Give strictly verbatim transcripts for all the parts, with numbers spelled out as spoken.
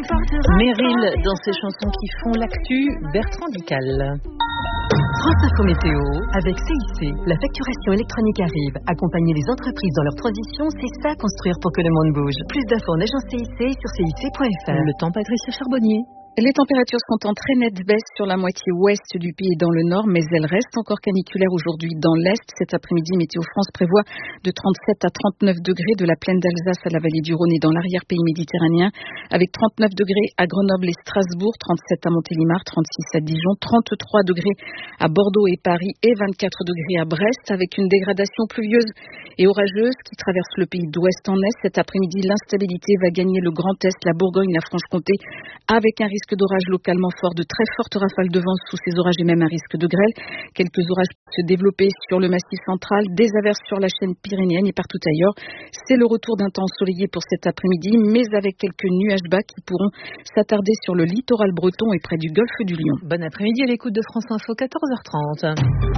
Meryl dans ses chansons qui font l'actu, Bertrand Dical. France Info Météo avec C I C. La facturation électronique arrive. Accompagner les entreprises dans leur transition, c'est ça construire pour que le monde bouge. Plus d'infos en agence C I C sur C I C point F R. Le temps, Patricia Charbonnier. Les températures sont en très nette baisse sur la moitié ouest du pays et dans le nord, mais elles restent encore caniculaires aujourd'hui dans l'est. Cet après-midi, Météo France prévoit de trente-sept à trente-neuf degrés de la plaine d'Alsace à la vallée du Rhône et dans l'arrière-pays méditerranéen, avec trente-neuf degrés à Grenoble et Strasbourg, trente-sept à Montélimar, trente-six à Dijon, trente-trois degrés à Bordeaux et Paris et vingt-quatre degrés à Brest, avec une dégradation pluvieuse et orageuse qui traverse le pays d'ouest en est. Cet après-midi, l'instabilité va gagner le Grand Est, la Bourgogne, la Franche-Comté, avec un risque d'orage localement fort, de très fortes rafales de vent sous ces orages et même un risque de grêle. Quelques orages peuvent se développer sur le massif central, des averses sur la chaîne pyrénéenne et partout ailleurs. C'est le retour d'un temps ensoleillé pour cet après-midi, mais avec quelques nuages bas qui pourront s'attarder sur le littoral breton et près du golfe du Lion. Bon après-midi à l'écoute de France Info, quatorze heures trente.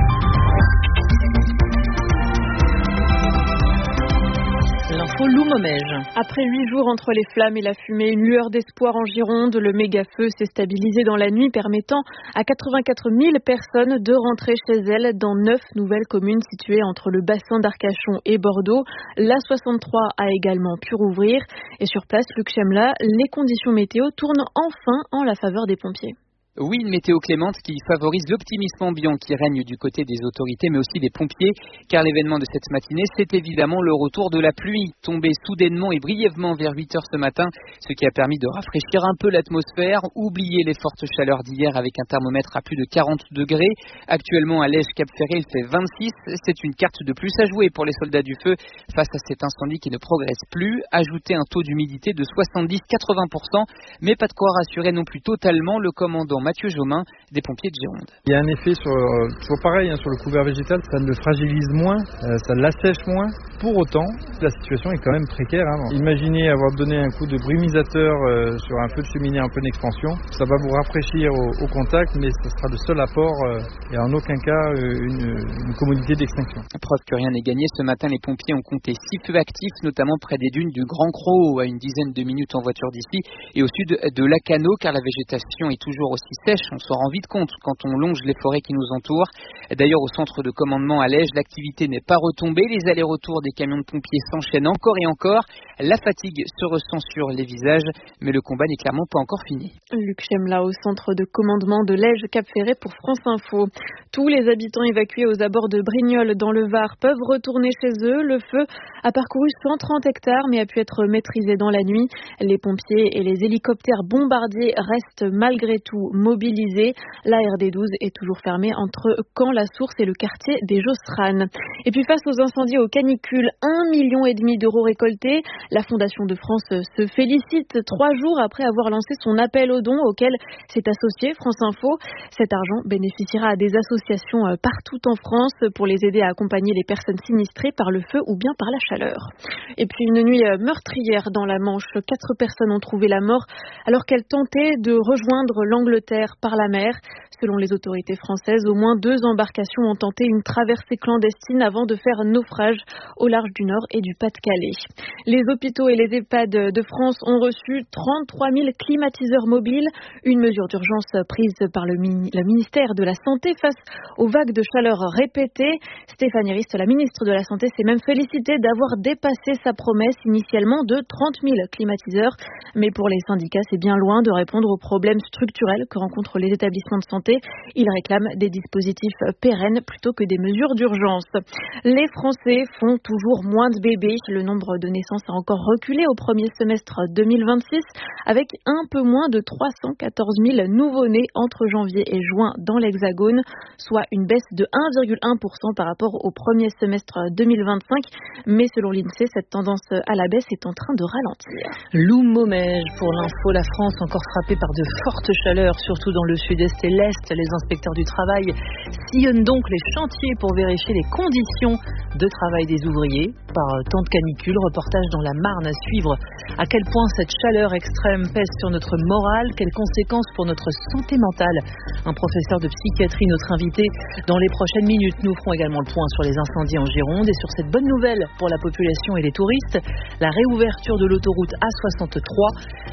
L'info Loumomège. Après huit jours entre les flammes et la fumée, une lueur d'espoir en Gironde. Le méga-feu s'est stabilisé dans la nuit, permettant à quatre-vingt-quatre mille personnes de rentrer chez elles dans neuf nouvelles communes situées entre le bassin d'Arcachon et Bordeaux. L'A soixante-trois a également pu rouvrir. Et sur place, Luc Chemla, les conditions météo tournent enfin en la faveur des pompiers. Oui, une météo clémente qui favorise l'optimisme ambiant qui règne du côté des autorités, mais aussi des pompiers, car l'événement de cette matinée, c'est évidemment le retour de la pluie, tombée soudainement et brièvement vers huit heures ce matin, ce qui a permis de rafraîchir un peu l'atmosphère, oublier les fortes chaleurs d'hier avec un thermomètre à plus de quarante degrés. Actuellement, à Lège-Cap-Ferré, il fait vingt-six. C'est une carte de plus à jouer pour les soldats du feu face à cet incendie qui ne progresse plus. Ajouter un taux d'humidité de soixante-dix à quatre-vingts pour cent, mais pas de quoi rassurer non plus totalement le commandant Mathieu Jomain, des pompiers de Gironde. Il y a un effet sur, euh, toujours pareil, hein, sur le couvert végétal, ça le fragilise moins, euh, ça l'assèche moins. Pour autant, la situation est quand même précaire. Hein. Imaginez avoir donné un coup de brumisateur euh, sur un feu de cheminée en pleine expansion. Ça va vous rafraîchir au, au contact, mais ce sera le seul apport euh, et en aucun cas euh, une, une commodité d'extinction. Preuve que rien n'est gagné, ce matin les pompiers ont compté six feux actifs, notamment près des dunes du Grand Croc, à une dizaine de minutes en voiture d'ici, et au sud de Lacano, car la végétation est toujours aussi sèche, on s'en rend vite compte quand on longe les forêts qui nous entourent. D'ailleurs, au centre de commandement à Lège, l'activité n'est pas retombée, les allers-retours des camions de pompiers s'enchaînent encore et encore. La fatigue se ressent sur les visages, mais le combat n'est clairement pas encore fini. Luc Chemla au centre de commandement de Lège-Cap-Ferré pour France Info. Tous les habitants évacués aux abords de Brignoles dans le Var peuvent retourner chez eux. Le feu a parcouru cent trente hectares mais a pu être maîtrisé dans la nuit. Les pompiers et les hélicoptères bombardiers restent malgré tout mobilisés. La R D douze est toujours fermée entre Caen-la-Source et le quartier des Josserand. Et puis face aux incendies aux canicules, un million et demi d'euros récoltés. La Fondation de France se félicite trois jours après avoir lancé son appel aux dons auquel s'est associé France Info. Cet argent bénéficiera à des associations partout en France pour les aider à accompagner les personnes sinistrées par le feu ou bien par la chaleur. Et puis une nuit meurtrière dans la Manche. Quatre personnes ont trouvé la mort alors qu'elles tentaient de rejoindre l'Angleterre par la mer. Selon les autorités françaises, au moins deux embarcations ont tenté une traversée clandestine avant de faire naufrage au large du Nord et du Pas-de-Calais. Les hôpitaux et les EHPAD de France ont reçu trente-trois mille climatiseurs mobiles, une mesure d'urgence prise par le, mini- le ministère de la Santé face aux vagues de chaleur répétées. Stéphanie Rist, la ministre de la Santé, s'est même félicitée d'avoir dépassé sa promesse initialement de trente mille climatiseurs. Mais pour les syndicats, c'est bien loin de répondre aux problèmes structurels que rencontrent les établissements de santé. Ils réclament des dispositifs pérennes plutôt que des mesures d'urgence. Les Français font toujours moins de bébés. Le nombre de naissances a encore reculé au premier semestre deux mille vingt-six avec un peu moins de trois cent quatorze mille nouveau-nés entre janvier et juin dans l'Hexagone, soit une baisse de un virgule un pour cent par rapport au premier semestre deux mille vingt-cinq. Mais selon l'INSEE, cette tendance à la baisse est en train de ralentir. Loumomège pour l'info, la France encore frappée par de fortes chaleurs, surtout dans le sud-est et l'est. Les inspecteurs du travail sillonnent donc les chantiers pour vérifier les conditions de travail des ouvriers. Par temps de canicule, reportage dans la Marne à suivre à quel point cette chaleur extrême pèse sur notre morale, quelles conséquences pour notre santé mentale. Un professeur de psychiatrie, notre invité. Dans les prochaines minutes, nous ferons également le point sur les incendies en Gironde et sur cette bonne nouvelle pour la population et les touristes, la réouverture de l'autoroute A soixante-trois.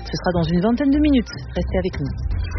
Ce sera dans une vingtaine de minutes. Restez avec nous.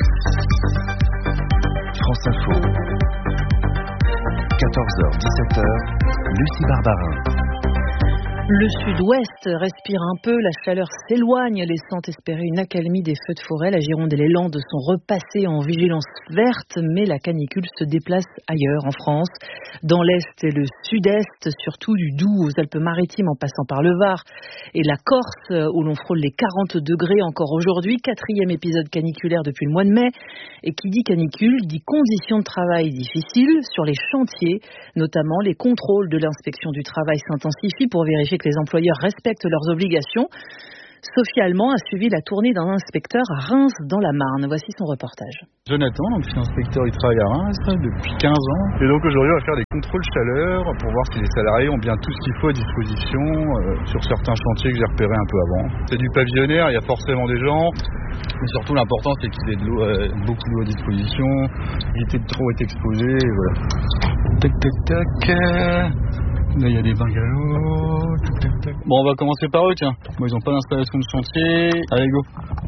France Info, quatorze heures dix-sept heures, Lucie Barbarin. Le sud-ouest respire un peu, la chaleur s'éloigne, laissant espérer une accalmie des feux de forêt. La Gironde et les Landes sont repassées en vigilance verte, mais la canicule se déplace ailleurs en France. Dans l'est et le sud-est, surtout du Doubs aux Alpes-Maritimes en passant par le Var et la Corse, où l'on frôle les quarante degrés encore aujourd'hui. Quatrième épisode caniculaire depuis le mois de mai. Et qui dit canicule, dit conditions de travail difficiles sur les chantiers. Notamment, les contrôles de l'inspection du travail s'intensifient pour vérifier que les employeurs respectent leurs obligations. Sophie Allemand a suivi la tournée d'un inspecteur à Reims dans la Marne. Voici son reportage. Jonathan, donc je suis inspecteur du travail à Reims depuis quinze ans. Et donc aujourd'hui on va faire des contrôles chaleur pour voir si les salariés ont bien tout ce qu'il faut à disposition euh, sur certains chantiers que j'ai repérés un peu avant. C'est du pavillonnaire, il y a forcément des gens. Mais surtout l'important c'est qu'il y ait de l'eau, euh, beaucoup d'eau à disposition, éviter de trop être exposé. Et voilà. Tac tac tac. Là, il y a des bungalows. Tac, tac, tac. Bon, on va commencer par eux, tiens. Bon, ils n'ont pas d'installation de chantier. Allez, go.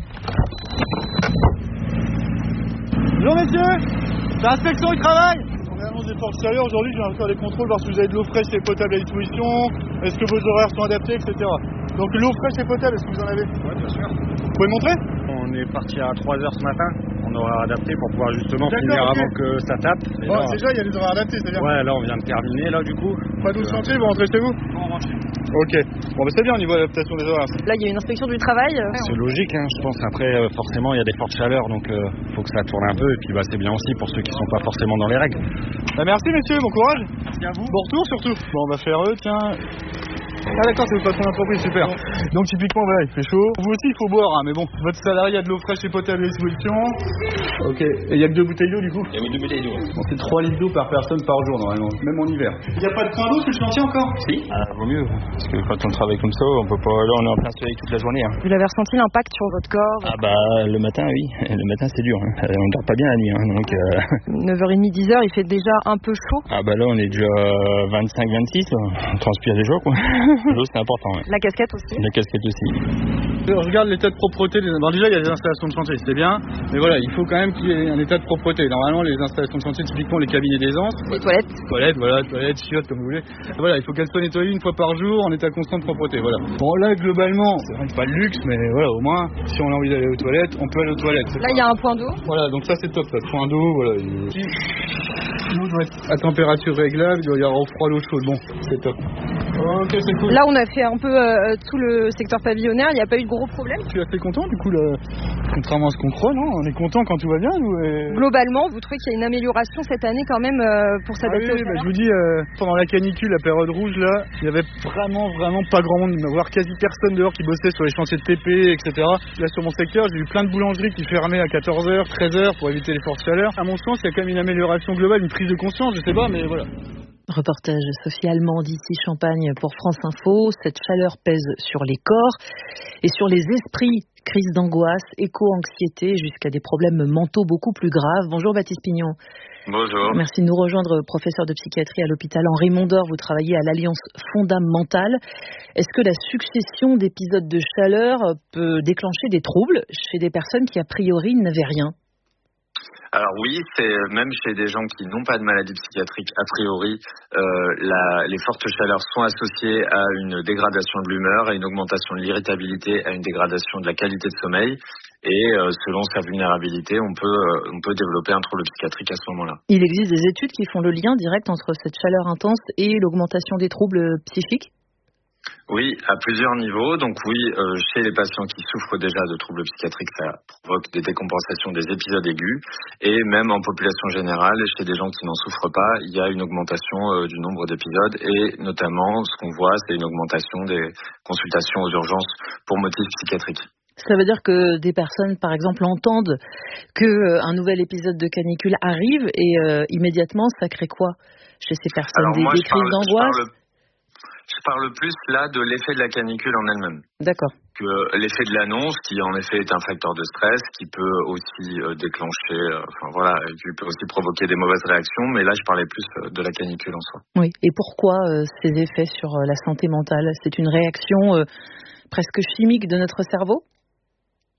Bonjour, messieurs. C'est l'inspection du travail. On annonce des forces chaleur. Aujourd'hui, je viens faire des contrôles, voir si vous avez de l'eau fraîche et potable à disposition. Est-ce que vos horaires sont adaptés, et cetera. Donc, l'eau fraîche et potable, est-ce que vous en avez? Oui, bien sûr. Vous pouvez me montrer? On est parti à trois heures ce matin. On aura adapté pour pouvoir justement D'accord, finir okay. avant que ça tape. Et bon, là, déjà, il y a des horaires adaptés, c'est bien. Ouais, là, on vient de terminer, là, du coup. Pas d'eau de chantier, vous rentrez chez vous? On rentre chez nous. Ok. Bon, bah, c'est bien au niveau de l'adaptation des horaires. Là, il y a une inspection du travail. C'est logique, hein, je pense. Après, euh, forcément, il y a des fortes chaleurs, donc il euh, faut que ça tourne un peu. Et puis, bah, c'est bien aussi pour ceux qui sont pas forcément dans les règles. Bah, merci, messieurs, bon courage. Merci à vous. Bon retour, surtout. Bon, on va faire eux, tiens. Ah d'accord, c'est votre patron d'entreprise, super. Donc typiquement voilà, il fait chaud. Vous aussi il faut boire, hein, mais bon, votre salarié a de l'eau fraîche et potable à disposition. Ok, et il n'y a que deux bouteilles d'eau du coup? Il y a deux bouteilles d'eau. Bon, c'est trois litres d'eau par personne par jour normalement, même en hiver. Il n'y a pas de point d'eau sur le chantier encore? Si, ah, vaut mieux, parce que quand on travaille comme ça, on peut pas. Là on est en plein soleil toute la journée. Hein. Vous avez ressenti l'impact sur votre corps? Ah bah le matin oui, le matin c'est dur, hein. On dort pas bien la nuit, hein, donc euh... neuf heures trente, dix heures, il fait déjà un peu chaud. Ah bah là on est déjà vingt-cinq vingt-six, on transpire déjà quoi. L'eau c'est important. Ouais. La casquette aussi. La casquette aussi. Je regarde l'état de propreté. Des... Bon, déjà, il y a des installations de chantier, c'est bien. Mais voilà, il faut quand même qu'il y ait un état de propreté. Normalement, les installations de chantier, typiquement les cabinets d'aisance. Les toilettes. Toilettes, voilà, toilettes, chiottes, comme vous voulez. Voilà, il faut qu'elles soient nettoyées une fois par jour en état constant de propreté. Voilà. Bon, là, globalement, c'est vrai que c'est pas le luxe, mais voilà, au moins, si on a envie d'aller aux toilettes, on peut aller aux toilettes. Là, il y a un point d'eau. Voilà, donc ça, c'est top. Ça, point d'eau, voilà. Et... l'eau doit être à température réglable, il doit y avoir au froid, l'eau chaude. Bon, c'est top. Ok, c'est cool. Là, on a fait un peu euh, tout le secteur pavillonnaire, il n'y a pas eu de gros problèmes. Je suis assez content, du coup, là, contrairement à ce qu'on croit, non, on est content quand tout va bien, nous. Et... Globalement, vous trouvez qu'il y a une amélioration cette année quand même euh, pour s'adapter ah oui, au bah, je vous dis, euh, pendant la canicule, la période rouge, là, il y avait vraiment, vraiment pas grand monde, voire quasi personne dehors qui bossait sur les chantiers de T P, et cetera. Là, sur mon secteur, j'ai eu plein de boulangeries qui fermaient à quatorze heures, treize heures pour éviter les fortes chaleurs. À mon sens, il y a quand même une amélioration globale, une prise de conscience, je sais pas, mais voilà. Reportage Sophie Allemand d'ici Champagne pour France Info. Cette chaleur pèse sur les corps et sur les esprits. Crise d'angoisse, éco-anxiété, jusqu'à des problèmes mentaux beaucoup plus graves. Bonjour Baptiste Pignon. Bonjour. Merci de nous rejoindre, professeur de psychiatrie à l'hôpital Henri Mondor. Vous travaillez à l'Alliance Fondamentale. Est-ce que la succession d'épisodes de chaleur peut déclencher des troubles chez des personnes qui a priori n'avaient rien ? Alors oui, c'est même chez des gens qui n'ont pas de maladie psychiatrique, a priori, euh, la, les fortes chaleurs sont associées à une dégradation de l'humeur, à une augmentation de l'irritabilité, à une dégradation de la qualité de sommeil. Et euh, selon sa vulnérabilité, on peut, euh, on peut développer un trouble psychiatrique à ce moment-là. Il existe des études qui font le lien direct entre cette chaleur intense et l'augmentation des troubles psychiques ? Oui, à plusieurs niveaux. Donc oui, euh, chez les patients qui souffrent déjà de troubles psychiatriques, ça provoque des décompensations des épisodes aigus. Et même en population générale, chez des gens qui n'en souffrent pas, il y a une augmentation euh, du nombre d'épisodes. Et notamment, ce qu'on voit, c'est une augmentation des consultations aux urgences pour motifs psychiatriques. Ça veut dire que des personnes, par exemple, entendent qu'un nouvel épisode de canicule arrive et euh, immédiatement, ça crée quoi chez ces personnes? Alors, des, moi, des je crises parle, d'angoisse? je parle... Je parle plus là de l'effet de la canicule en elle-même. D'accord. Que l'effet de l'annonce, qui en effet est un facteur de stress, qui peut aussi euh, déclencher, euh, enfin voilà, qui peut aussi provoquer des mauvaises réactions. Mais là, je parlais plus euh, de la canicule en soi. Oui. Et pourquoi euh, ces effets sur euh, la santé mentale? C'est une réaction euh, presque chimique de notre cerveau?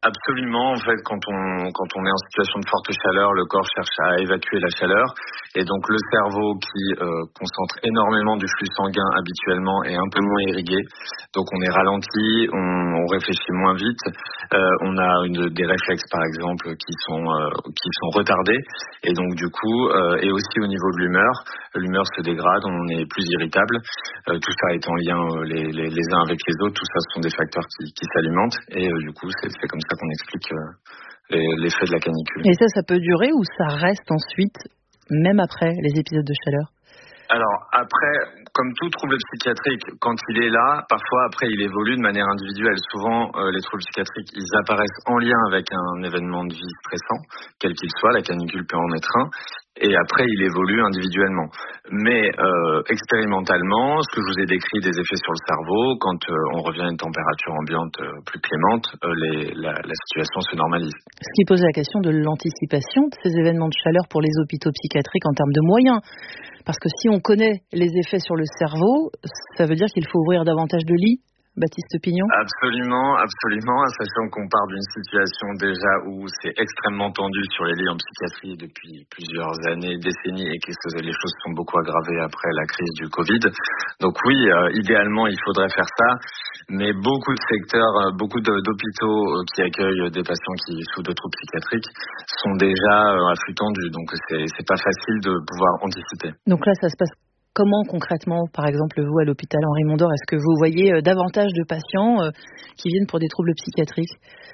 Absolument, en fait, quand on quand on est en situation de forte chaleur, le corps cherche à évacuer la chaleur et donc le cerveau qui euh, concentre énormément du flux sanguin habituellement est un peu moins irrigué. Donc on est ralenti, on, on réfléchit moins vite, euh, on a une, des réflexes par exemple qui sont euh, qui sont retardés et donc du coup euh, et aussi au niveau de l'humeur, l'humeur se dégrade, on est plus irritable. Euh, tout ça est en lien euh, les, les les uns avec les autres, tout ça ce sont des facteurs qui qui s'alimentent et euh, du coup c'est c'est comme ça qu'on explique euh, l'effet de la canicule. Et ça, ça peut durer ou ça reste ensuite, même après les épisodes de chaleur ? Alors après, comme tout trouble psychiatrique, quand il est là, parfois après il évolue de manière individuelle. Souvent euh, les troubles psychiatriques, ils apparaissent en lien avec un événement de vie stressant, quel qu'il soit, la canicule peut en être un, et après il évolue individuellement. Mais euh, expérimentalement, ce que je vous ai décrit des effets sur le cerveau, quand euh, on revient à une température ambiante euh, plus clémente, euh, les, la, la situation se normalise. Ce qui pose la question de l'anticipation de ces événements de chaleur pour les hôpitaux psychiatriques en termes de moyens. Parce que si on connaît les effets sur le cerveau, ça veut dire qu'il faut ouvrir davantage de lits, Baptiste Pignon ? Absolument, absolument, sachant qu'on part d'une situation déjà où c'est extrêmement tendu sur les lits en psychiatrie depuis plusieurs années, décennies, et que les choses sont beaucoup aggravées après la crise du Covid. Donc oui, euh, idéalement, il faudrait faire ça, mais beaucoup de secteurs, euh, beaucoup de, d'hôpitaux euh, qui accueillent des patients qui souffrent de troubles psychiatriques sont déjà euh, à flux tendu, donc c'est, c'est pas facile de pouvoir anticiper. Donc là, ça se passe comment concrètement, par exemple, vous à l'hôpital Henri Mondor, est-ce que vous voyez euh, davantage de patients euh, qui viennent pour des troubles psychiatriques ?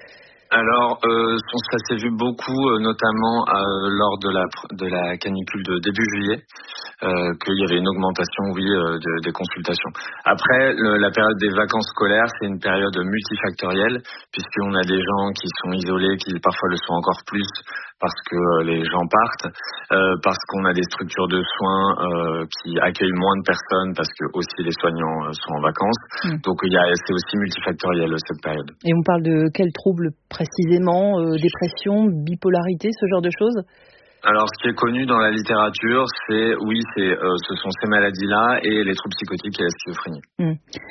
Alors, euh, ça s'est vu beaucoup, euh, notamment euh, lors de la de la canicule de début juillet, euh, qu'il y avait une augmentation, oui, euh, de, des consultations. Après, le, la période des vacances scolaires, c'est une période multifactorielle, puisqu'on a des gens qui sont isolés, qui parfois le sont encore plus, parce que euh, les gens partent, euh, parce qu'on a des structures de soins euh, qui accueillent moins de personnes, parce que aussi les soignants euh, sont en vacances. Mmh. Donc, il y a, c'est aussi multifactoriel cette période. Et on parle de quels troubles précisément, euh, dépression, bipolarité, ce genre de choses ? Alors, ce qui est connu dans la littérature, c'est, oui, c'est, euh, ce sont ces maladies-là et les troubles psychotiques et la schizophrénie. Mmh.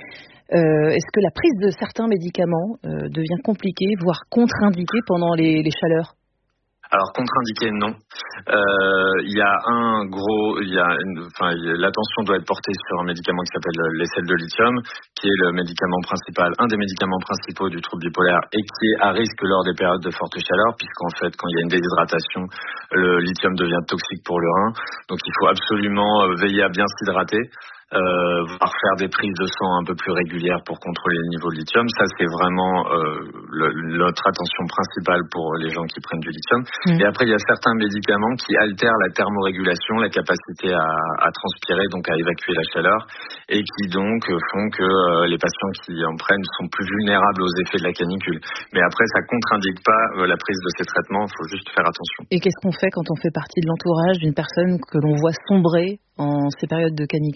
Euh, est-ce que la prise de certains médicaments euh, devient compliquée, voire contre-indiquée pendant les, les chaleurs ? Alors contre-indiqué, non. Il euh, y a un gros, il y a, une, enfin, y a, l'attention doit être portée sur un médicament qui s'appelle les sels de lithium, qui est le médicament principal, un des médicaments principaux du trouble bipolaire et qui est à risque lors des périodes de forte chaleur, puisqu'en fait, quand il y a une déshydratation, le lithium devient toxique pour le rein. Donc il faut absolument veiller à bien s'hydrater. Euh, voire faire des prises de sang un peu plus régulières pour contrôler le niveau de lithium. Ça, c'est vraiment euh, le, notre attention principale pour les gens qui prennent du lithium. Mmh. Et après, il y a certains médicaments qui altèrent la thermorégulation, la capacité à, à transpirer, donc à évacuer la chaleur, et qui donc font que euh, les patients qui en prennent sont plus vulnérables aux effets de la canicule. Mais après, ça contre-indique pas euh, la prise de ces traitements, il faut juste faire attention. Et qu'est-ce qu'on fait quand on fait partie de l'entourage d'une personne que l'on voit sombrer en ces périodes de canicule ?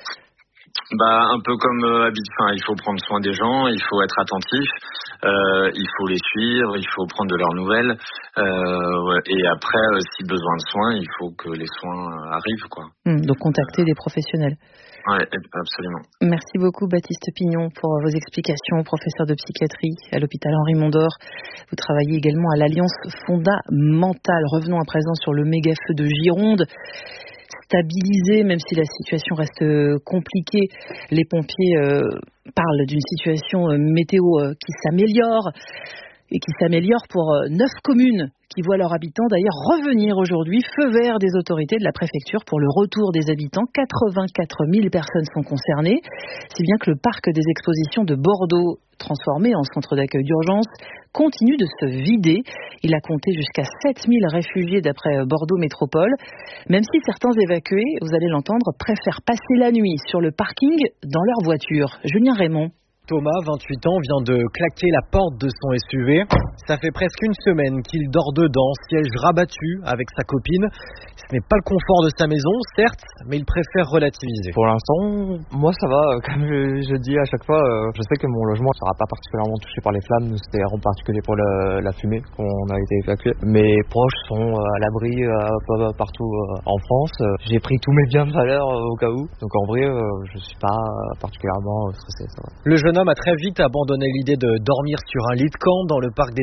Bah un peu comme euh, habitude, enfin, il faut prendre soin des gens, il faut être attentif, euh, il faut les suivre, il faut prendre de leurs nouvelles, euh, et après, euh, si besoin de soins, il faut que les soins arrivent, quoi. Mmh, donc contacter des professionnels. Oui, absolument. Merci beaucoup Baptiste Pignon pour vos explications, professeur de psychiatrie à l'hôpital Henri Mondor. Vous travaillez également à l'Alliance fondamentale. Revenons à présent sur le méga feu de Gironde. Stabilisé, même si la situation reste compliquée, les pompiers euh, parlent d'une situation euh, météo euh, qui s'améliore et qui s'améliore pour euh, neuf communes qui voient leurs habitants d'ailleurs revenir aujourd'hui. Feu vert des autorités de la préfecture pour le retour des habitants. quatre-vingt-quatre mille personnes sont concernées, si bien que le parc des expositions de Bordeaux, transformé en centre d'accueil d'urgence, continue de se vider. Il a compté jusqu'à sept mille réfugiés d'après Bordeaux Métropole. Même si certains évacués, vous allez l'entendre, préfèrent passer la nuit sur le parking dans leur voiture. Julien Raymond. Thomas, vingt-huit ans, vient de claquer la porte de son S U V. Ça fait presque une semaine qu'il dort dedans, siège rabattu avec sa copine. Ce n'est pas le confort de sa maison, certes, mais il préfère relativiser. Pour l'instant, moi ça va. Comme je, je dis à chaque fois, euh, je sais que mon logement ne sera pas particulièrement touché par les flammes. Nous, c'était en particulier pour le, la fumée qu'on a été évacué. Mes proches sont à l'abri euh, partout euh, en France. J'ai pris tous mes biens de valeur euh, au cas où. Donc en vrai, euh, je suis pas particulièrement stressé. Ça va. Le jeune homme a très vite abandonné l'idée de dormir sur un lit de camp dans le parc des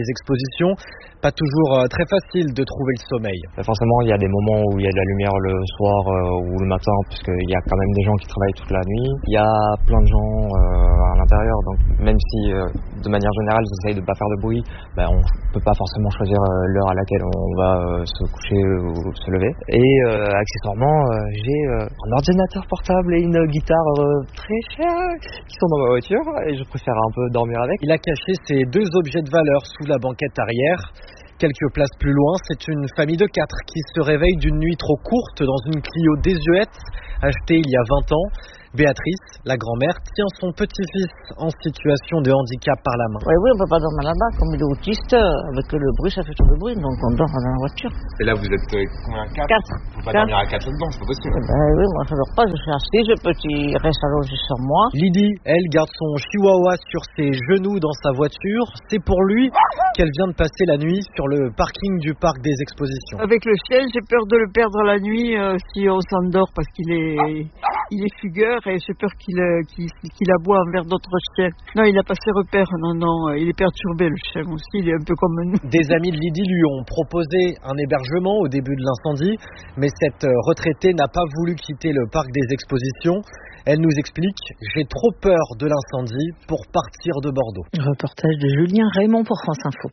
des expositions. Pas toujours euh, très facile de trouver le sommeil. Forcément, il y a des moments où il y a de la lumière le soir euh, ou le matin, puisqu'il y a quand même des gens qui travaillent toute la nuit. Il y a plein de gens euh, à l'intérieur, donc même si euh, de manière générale, ils essayent de ne pas faire de bruit, ben, on ne peut pas forcément choisir euh, l'heure à laquelle on va euh, se coucher ou se lever. Et euh, accessoirement, euh, j'ai euh, un ordinateur portable et une guitare euh, très chère qui sont dans ma voiture et je préfère un peu dormir avec. Il a caché ses deux objets de valeur sous la banquette arrière. Quelques places plus loin, c'est une famille de quatre qui se réveille d'une nuit trop courte dans une Clio désuète achetée il y a vingt ans. Béatrice, la grand-mère, tient son petit-fils en situation de handicap par la main. Oui, oui, on ne peut pas dormir là-bas. Comme il est autiste, avec le bruit, ça fait trop de bruit, donc on dort dans la voiture. Et là, vous êtes combien? Quatre. Quatre. Vous ne pouvez pas dormir à quatre dedans, c'est pas possible. Eh ben, oui, moi je ne dors pas, je suis assise, le petit reste allongé sur moi. Lydie, elle, garde son chihuahua sur ses genoux dans sa voiture. C'est pour lui qu'elle vient de passer la nuit sur le parking du parc des expositions. Avec le chien, j'ai peur de le perdre la nuit euh, si on s'endort parce qu'il est, il est fugueur. Et j'ai peur qu'il, qu'il, qu'il aboie envers d'autres chiens. Non, il n'a pas ses repères, non, non, il est perturbé le chien aussi, il est un peu comme nous. Des amis de Lydie lui ont proposé un hébergement au début de l'incendie, mais cette retraitée n'a pas voulu quitter le parc des expositions. Elle nous explique « J'ai trop peur de l'incendie pour partir de Bordeaux ». Reportage de Julien Raymond pour France Info.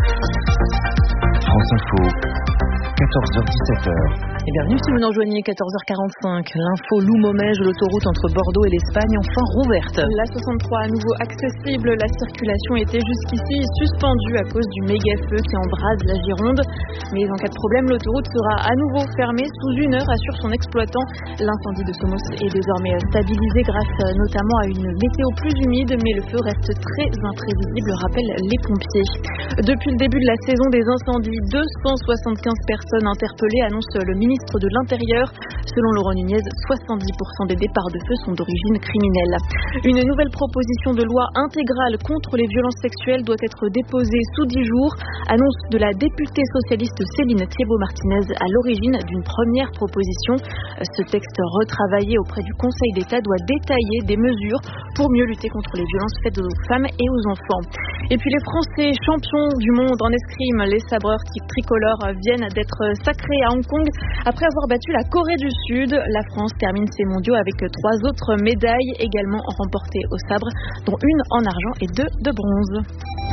France Info, quatorze heures dix-sept heures. Et bienvenue si vous nous rejoignez, quatorze heures quarante-cinq. L'info Loumomège, l'autoroute entre Bordeaux et l'Espagne, enfin rouverte. La soixante-trois à nouveau accessible. La circulation était jusqu'ici suspendue à cause du méga-feu qui embrase la Gironde. Mais en cas de problème, l'autoroute sera à nouveau fermée sous une heure, assure son exploitant. L'incendie de Somos est désormais stabilisé grâce notamment à une météo plus humide, mais le feu reste très imprévisible, rappellent les pompiers. Depuis le début de la saison des incendies, deux cent soixante-quinze personnes interpellées, annonce le ministre de l'Intérieur. Selon Laurent Nunez, soixante-dix pour cent des départs de feu sont d'origine criminelle. Une nouvelle proposition de loi intégrale contre les violences sexuelles doit être déposée sous dix jours. Annonce de la députée socialiste Céline Thiébaut-Martinez à l'origine d'une première proposition. Ce texte retravaillé auprès du Conseil d'État doit détailler des mesures pour mieux lutter contre les violences faites aux femmes et aux enfants. Et puis les Français champions du monde en escrime, les sabreurs tricolores viennent d'être sacrés à Hong Kong. Après avoir battu la Corée du Sud, la France termine ses mondiaux avec trois autres médailles également remportées au sabre, dont une en argent et deux de bronze.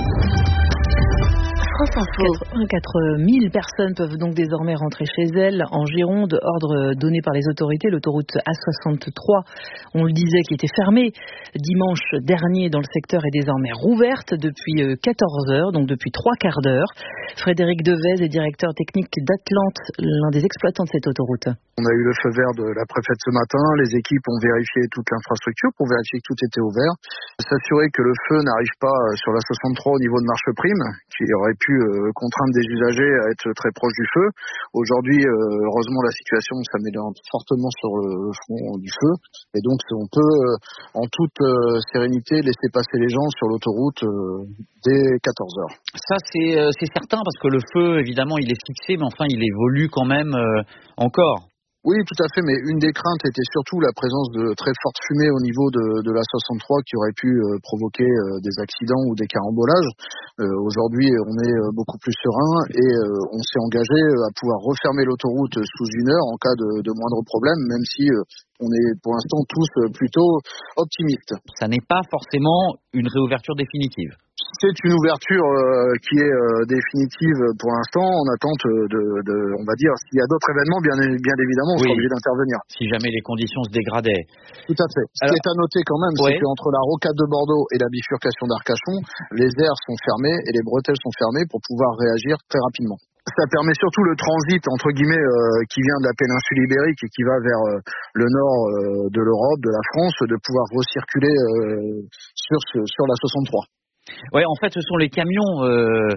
quatre mille personnes peuvent donc désormais rentrer chez elles en Gironde, ordre donné par les autorités. L'autoroute A soixante-trois, on le disait, qui était fermée dimanche dernier dans le secteur, est désormais rouverte depuis quatorze heures, donc depuis trois quarts d'heure. Frédéric Devez est directeur technique d'Atlante, l'un des exploitants de cette autoroute. On a eu le feu vert de la préfète ce matin. Les équipes ont vérifié toute l'infrastructure pour vérifier que tout était ouvert. S'assurer que le feu n'arrive pas sur la soixante-trois au niveau de Marche Prime, qui aurait pu euh, contraindre des usagers à être très proches du feu. Aujourd'hui, euh, heureusement, la situation s'améliore fortement sur le front du feu. Et donc, on peut, euh, en toute euh, sérénité, laisser passer les gens sur l'autoroute euh, dès quatorze heures. Ça, c'est, euh, c'est certain, parce que le feu, évidemment, il est fixé, mais enfin, il évolue quand même euh, encore. Oui, tout à fait, mais une des craintes était surtout la présence de très fortes fumées au niveau de, de la soixante-trois qui aurait pu euh, provoquer euh, des accidents ou des carambolages. Euh, aujourd'hui, on est euh, beaucoup plus serein et euh, on s'est engagé à pouvoir refermer l'autoroute sous une heure en cas de, de moindre problème, même si euh, on est pour l'instant tous plutôt optimistes. Ça n'est pas forcément une réouverture définitive. C'est une ouverture euh, qui est euh, définitive pour l'instant, en attente de, de, on va dire, s'il y a d'autres événements, bien, bien évidemment, on oui. sera obligé d'intervenir. Si jamais les conditions se dégradaient. Tout à fait. Ce Alors, qui est à noter quand même, ouais. c'est qu'entre la rocade de Bordeaux et la bifurcation d'Arcachon, les aires sont fermées et les bretelles sont fermées pour pouvoir réagir très rapidement. Ça permet surtout le transit, entre guillemets, euh, qui vient de la péninsule ibérique et qui va vers euh, le nord euh, de l'Europe, de la France, de pouvoir recirculer euh, sur, sur la soixante-trois. Ouais, en fait, ce sont les camions euh,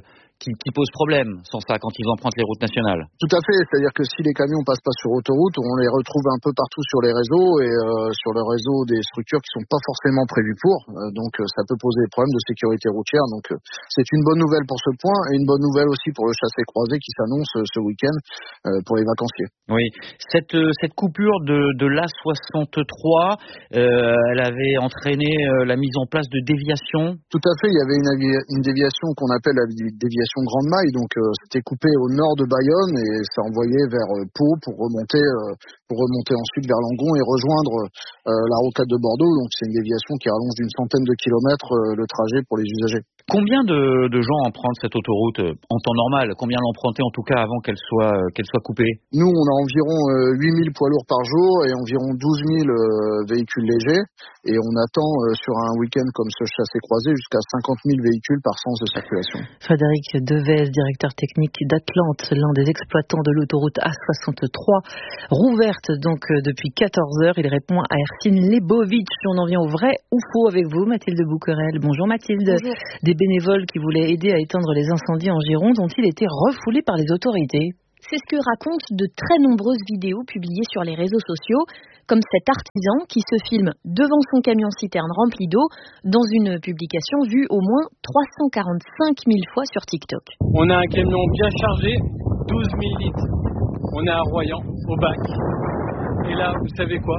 qui, qui pose problème sans ça quand ils empruntent les routes nationales. Tout à fait, c'est-à-dire que si les camions passent pas sur autoroute, on les retrouve un peu partout sur les réseaux et euh, sur le réseau des structures qui sont pas forcément prévues pour. Euh, donc euh, ça peut poser des problèmes de sécurité routière. Donc euh, c'est une bonne nouvelle pour ce point et une bonne nouvelle aussi pour le chassé-croisé qui s'annonce euh, ce week-end euh, pour les vacanciers. Oui, cette, euh, cette coupure de, de l'A soixante-trois, euh, elle avait entraîné euh, la mise en place de déviations. Tout à fait, il y avait une, une déviation qu'on appelle la déviation Grande Maille, donc euh, c'était coupé au nord de Bayonne et ça envoyait vers euh, Pau pour remonter, euh, pour remonter ensuite vers Langon et rejoindre euh, la rocade de Bordeaux. Donc c'est une déviation qui rallonge d'une centaine de kilomètres euh, le trajet pour les usagers. Combien de, de gens empruntent cette autoroute en temps normal? Combien l'empruntaient en tout cas avant qu'elle soit, qu'elle soit coupée? Nous, on a environ euh, huit mille poids lourds par jour et environ douze mille euh, véhicules légers. Et on attend euh, sur un week-end comme ce chassé-croisé jusqu'à cinquante mille véhicules par sens de circulation. Frédéric Devez, directeur technique d'Atlante, l'un des exploitants de l'autoroute A soixante-trois, rouverte donc euh, depuis quatorze heures. Il répond à Ercine Lebovitch. On en vient au vrai ou faux avec vous, Mathilde Bouquerel. Bonjour Mathilde. Bonjour. Des bénévoles qui voulaient aider à éteindre les incendies en Gironde ont-ils été refoulés par les autorités? C'est ce que racontent de très nombreuses vidéos publiées sur les réseaux sociaux, comme cet artisan qui se filme devant son camion-citerne rempli d'eau dans une publication vue au moins trois cent quarante-cinq mille fois sur TikTok. On a un camion bien chargé, douze mille litres. On est à Royan, au bac. Et là, vous savez quoi?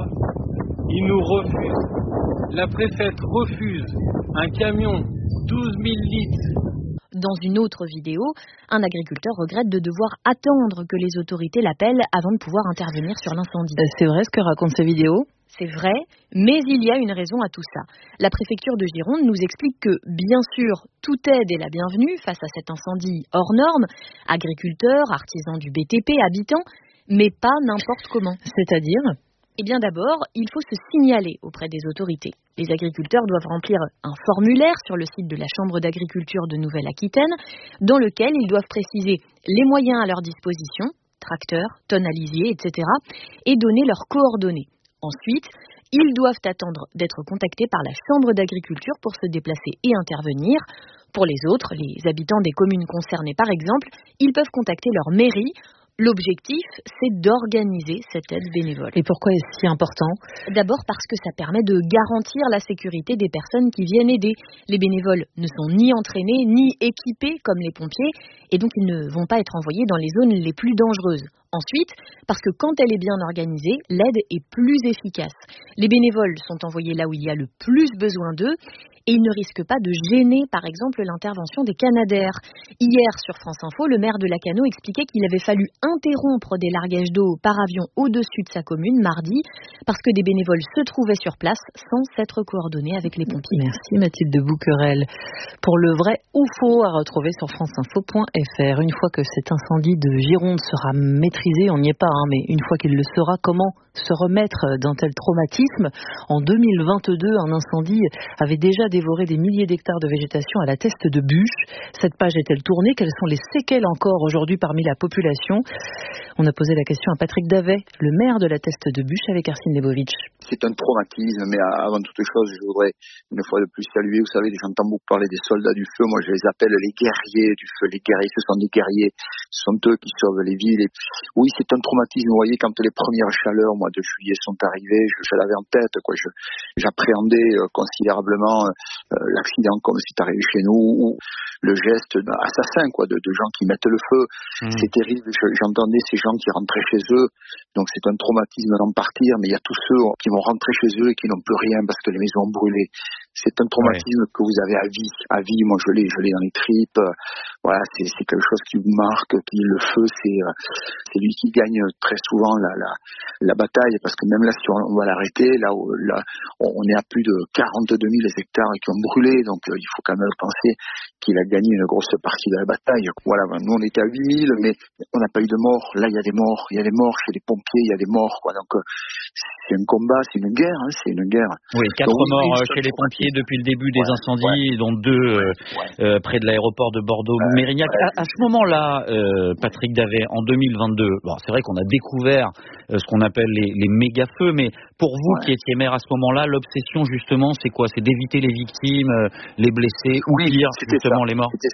Ils nous refusent. La préfète refuse un camion douze mille litres. Dans une autre vidéo, un agriculteur regrette de devoir attendre que les autorités l'appellent avant de pouvoir intervenir sur l'incendie. C'est vrai ce que racontent ces vidéos? C'est vrai, mais il y a une raison à tout ça. La préfecture de Gironde nous explique que, bien sûr, toute aide est la bienvenue face à cet incendie hors norme, agriculteurs, artisans du B T P, habitants, mais pas n'importe comment. C'est-à-dire ? Eh bien d'abord, il faut se signaler auprès des autorités. Les agriculteurs doivent remplir un formulaire sur le site de la Chambre d'agriculture de Nouvelle-Aquitaine, dans lequel ils doivent préciser les moyens à leur disposition, tracteurs, tonnes à lisier, et cetera, et donner leurs coordonnées. Ensuite, ils doivent attendre d'être contactés par la Chambre d'agriculture pour se déplacer et intervenir. Pour les autres, les habitants des communes concernées par exemple, ils peuvent contacter leur mairie. L'objectif, c'est d'organiser cette aide bénévole. Et pourquoi est-ce si important? D'abord parce que ça permet de garantir la sécurité des personnes qui viennent aider. Les bénévoles ne sont ni entraînés, ni équipés comme les pompiers, et donc ils ne vont pas être envoyés dans les zones les plus dangereuses. Ensuite, parce que quand elle est bien organisée, l'aide est plus efficace. Les bénévoles sont envoyés là où il y a le plus besoin d'eux, et ils ne risquent pas de gêner, par exemple, l'intervention des Canadaires. Hier, sur France Info, le maire de Lacanau expliquait qu'il avait fallu interrompre des largages d'eau par avion au-dessus de sa commune mardi, parce que des bénévoles se trouvaient sur place sans s'être coordonnés avec les pompiers. Merci Mathilde Bouquerel. Pour le vrai ou faux, à retrouver sur franceinfo point f r. Une fois que cet incendie de Gironde sera maîtrisé, on n'y est pas, hein, mais une fois qu'il le sera, comment se remettre d'un tel traumatisme? En deux mille vingt-deux, un incendie avait déjà dévoré des milliers d'hectares de végétation à la Teste de Buch. Cette page est-elle tournée? Quelles sont les séquelles encore aujourd'hui parmi la population? On a posé la question à Patrick Davet, le maire de la Teste de Buch, avec Ercine Lebovitch. C'est un traumatisme, mais avant toute chose, je voudrais une fois de plus saluer, vous savez, j'entends beaucoup parler des soldats du feu, moi je les appelle les guerriers du feu. Les guerriers, ce sont des guerriers, ce sont eux qui sauvent les villes. Et oui, c'est un traumatisme, vous voyez, quand les premières chaleurs, mois de juillet, sont arrivées, je, je l'avais en tête, quoi. Je, j'appréhendais euh, considérablement euh, l'accident comme c'est arrivé chez nous, ou le geste assassin, quoi, de, de gens qui mettent le feu. Mmh. C'est terrible, je, j'entendais ces gens qui rentraient chez eux, donc c'est un traumatisme d'en partir, mais il y a tous ceux qui vont rentrer chez eux et qui n'ont plus rien parce que les maisons ont brûlé. C'est un traumatisme ouais. que vous avez à vie, à vie. Moi, je l'ai, je l'ai dans les tripes. Voilà, c'est, c'est quelque chose qui vous marque. Qui le feu, c'est, c'est lui qui gagne très souvent la, la, la bataille, parce que même là, si on va l'arrêter, là, là, on est à plus de quarante-deux mille hectares qui ont brûlé, donc il faut quand même penser qu'il a gagné une grosse partie de la bataille. Voilà, nous on était à huit mille, mais on n'a pas eu de morts. Là, il y a des morts, il y a des morts chez les pompiers, il y a des morts, quoi. Donc c'est un combat, c'est une guerre, hein, c'est une guerre. Oui, quatre donc, morts oui, chez les pompiers depuis le début des ouais, incendies, ouais. dont deux euh, ouais. euh, près de l'aéroport de Bordeaux-Mérignac. Ouais, ouais. à, à ce moment-là, euh, Patrick Davet, en deux mille vingt-deux, bon, c'est vrai qu'on a découvert euh, ce qu'on appelle les, les méga-feux, mais pour vous ouais. qui étiez maire à ce moment-là, l'obsession justement, c'est quoi? C'est d'éviter les victimes, euh, les blessés, ou oui, pire, justement ça, les morts? C'était ça.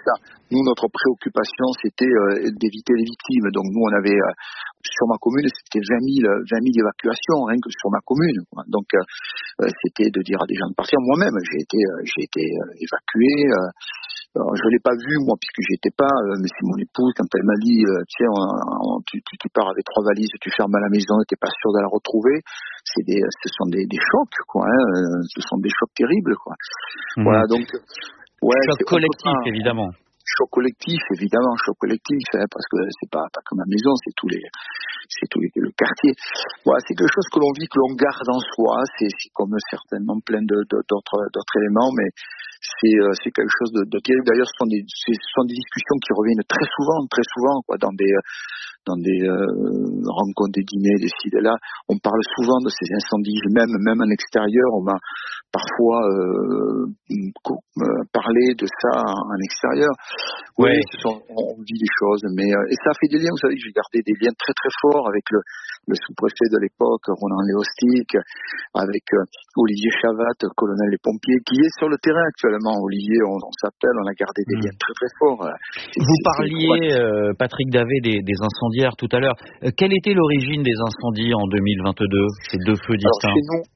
nous, notre préoccupation, c'était euh, d'éviter les victimes. Donc nous, on avait euh, sur ma commune, c'était vingt mille évacuations rien que sur ma commune. Quoi. Donc euh, c'était de dire à des gens de partir. Moi-même, j'ai été, euh, j'ai été euh, évacué. Euh, Alors, je l'ai pas vu moi puisque j'y étais pas, euh, mais c'est mon épouse quand elle m'a dit, euh, tu sais, tu, tu, tu pars avec trois valises, tu fermes à la maison, t'es pas sûr de la retrouver. C'est des, ce sont des, des chocs quoi, hein, ce sont des chocs terribles quoi. Mmh. Voilà donc, ouais. Choc collectif pas, évidemment. Choc collectif évidemment, choc collectif hein, parce que c'est pas pas comme ma maison, c'est tous les, c'est tout les, le quartier. Voilà, c'est quelque chose que l'on vit, que l'on garde en soi. C'est, c'est comme certainement plein de, de d'autres d'autres éléments, mais c'est euh, c'est quelque chose de, de terrible. D'ailleurs, ce sont des ce sont des discussions qui reviennent très souvent, très souvent quoi, dans des dans des euh, rencontres, des dîners, des ci, des là. On parle souvent de ces incendies, même même en extérieur. On m'a parfois euh, parlé de ça en extérieur. Oui, ouais. ce sont, on vit des choses, mais euh, et ça fait des liens. Vous savez, j'ai gardé des liens très très forts avec le, le sous-préfet de l'époque, Roland Léostic, avec euh, Olivier Chavat, colonel des pompiers, qui est sur le terrain actuellement. Olivier, on, on s'appelle, on a gardé des mmh. liens très très forts. C'est, Vous c'est, parliez, c'est euh, Patrick Davé, des, des incendiaires tout à l'heure. Euh, quelle était l'origine des incendies en deux mille vingt-deux, ces deux feux distincts? Alors, chez nous,